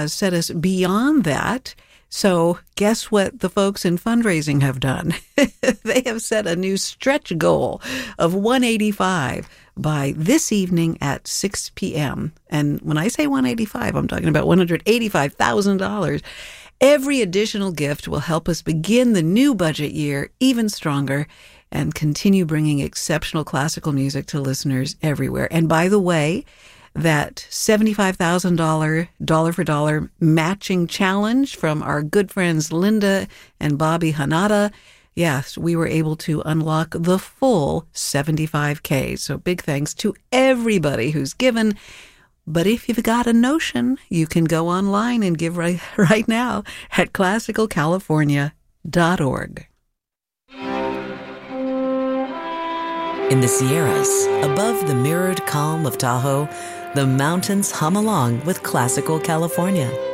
has set us beyond that. So guess what the folks in fundraising have done? They have set a new stretch goal of 185 by this evening at 6 p.m. And when I say 185, I'm talking about $185,000. Every additional gift will help us begin the new budget year even stronger and continue bringing exceptional classical music to listeners everywhere. And by the way, that $75,000 dollar for dollar matching challenge from our good friends Linda and Bobby Hanada. Yes, we were able to unlock the full $75K. So big thanks to everybody who's given. But if you've got a notion, you can go online and give right now at classicalcalifornia.org. In the Sierras, above the mirrored calm of Tahoe, the mountains hum along with Classical California.